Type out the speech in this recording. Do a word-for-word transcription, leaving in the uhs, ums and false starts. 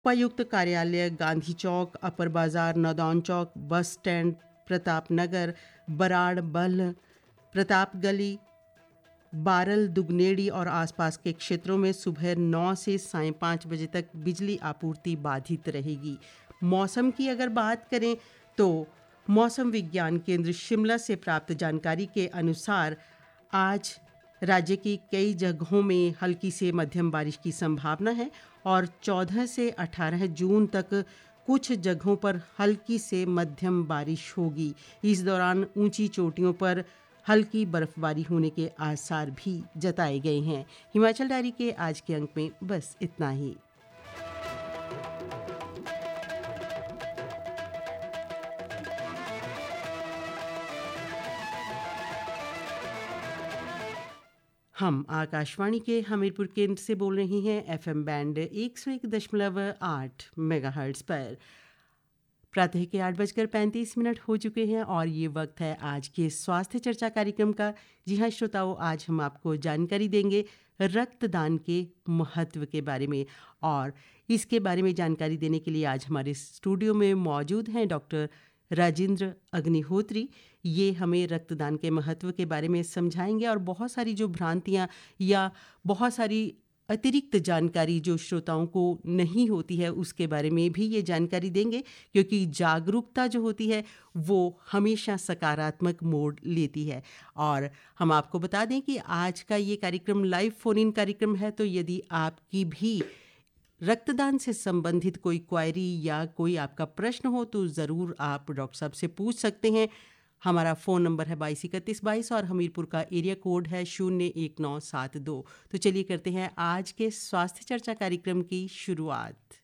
उपायुक्त कार्यालय, गांधी चौक, अपर बाजार, नौदान चौक, बस स्टैंड, प्रताप नगर, बराड़, बल्ह, प्रताप गली, बारल, दुगनेड़ी और आसपास के क्षेत्रों में सुबह नौ से सायं पाँच बजे तक बिजली आपूर्ति बाधित रहेगी। मौसम की अगर बात करें तो मौसम विज्ञान केंद्र शिमला से प्राप्त जानकारी के अनुसार आज राज्य की कई जगहों में हल्की से मध्यम बारिश की संभावना है और चौदह से अठारह जून तक कुछ जगहों पर हल्की से मध्यम बारिश होगी। इस दौरान ऊंची चोटियों पर हल्की बर्फबारी होने के आसार भी जताए गए हैं। हिमाचल डायरी के आज के अंक में बस इतना ही। हम आकाशवाणी के हमीरपुर केंद्र से बोल रहे हैं एफएम बैंड एक सौ एक दशमलव आठ मेगाहर्ट्ज पर। प्रातः के आठ बजकर पैंतीस मिनट हो चुके हैं और ये वक्त है आज के स्वास्थ्य चर्चा कार्यक्रम का। जी हाँ श्रोताओं, आज हम आपको जानकारी देंगे रक्तदान के महत्व के बारे में, और इसके बारे में जानकारी देने के लिए आज हमारे स्टूडियो में मौजूद हैं डॉक्टर राजेंद्र अग्निहोत्री। ये हमें रक्तदान के महत्व के बारे में समझाएंगे और बहुत सारी जो भ्रांतियाँ या बहुत सारी अतिरिक्त जानकारी जो श्रोताओं को नहीं होती है उसके बारे में भी ये जानकारी देंगे, क्योंकि जागरूकता जो होती है वो हमेशा सकारात्मक मोड़ लेती है। और हम आपको बता दें कि आज का ये कार्यक्रम लाइव फोन इन कार्यक्रम है, तो यदि आपकी भी रक्तदान से संबंधित कोई क्वेरी या कोई आपका प्रश्न हो तो ज़रूर आप डॉक्टर साहब से पूछ सकते हैं। हमारा फ़ोन नंबर है बाईस इकतीस बाईस और हमीरपुर का एरिया कोड है शून्य एक नौ सात दो। तो चलिए करते हैं आज के स्वास्थ्य चर्चा कार्यक्रम की शुरुआत।